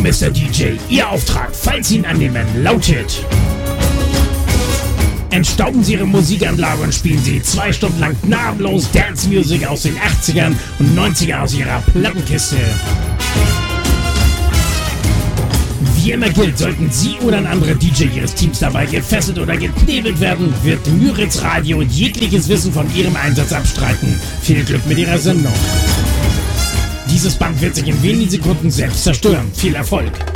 Mr. DJ, Ihr Auftrag, falls Sie ihn annehmen, lautet: Entstauben Sie Ihre Musikanlage und spielen Sie 2 Stunden lang gnadenlos Dance Music aus den 80ern und 90ern aus Ihrer Plattenkiste. Wie immer gilt, sollten Sie oder ein anderer DJ Ihres Teams dabei gefesselt oder geknebelt werden, wird Müritz Radio jegliches Wissen von Ihrem Einsatz abstreiten. Viel Glück mit Ihrer Sendung. Dieses Band wird sich in wenigen Sekunden selbst zerstören. Viel Erfolg!